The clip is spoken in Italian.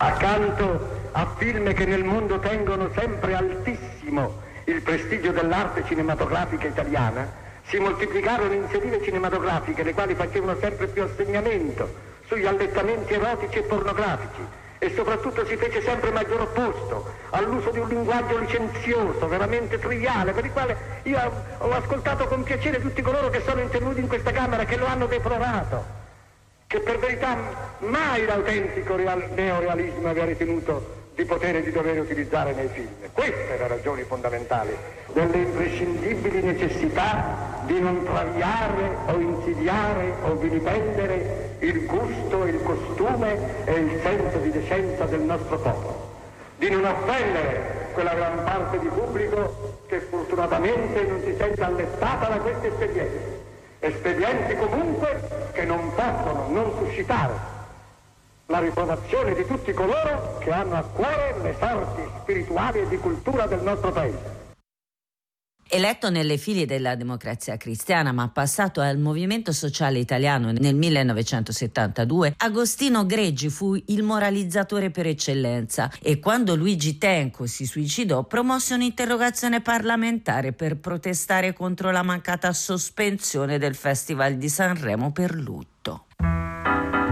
Accanto a film che nel mondo tengono sempre altissimo il prestigio dell'arte cinematografica italiana, si moltiplicarono iniziative cinematografiche le quali facevano sempre più assegnamento sugli allettamenti erotici e pornografici, e soprattutto si fece sempre maggior opposto all'uso di un linguaggio licenzioso, veramente triviale, per il quale io ho ascoltato con piacere tutti coloro che sono intervenuti in questa Camera, che lo hanno deplorato, che per verità mai l'autentico neorealismo aveva ritenuto di potere e di dover utilizzare nei film. Queste le ragioni fondamentali delle imprescindibili necessità di non traviare o insidiare o vilipendere il gusto, il costume e il senso di decenza del nostro popolo, di non offendere quella gran parte di pubblico che fortunatamente non si sente allettata da questi espedienti comunque che non possono non suscitare la riprovazione di tutti coloro che hanno a cuore le sorti spirituali e di cultura del nostro paese. Eletto nelle file della Democrazia Cristiana ma passato al Movimento Sociale Italiano nel 1972, Agostino Greggi fu il moralizzatore per eccellenza e quando Luigi Tenco si suicidò promosse un'interrogazione parlamentare per protestare contro la mancata sospensione del Festival di Sanremo per lutto.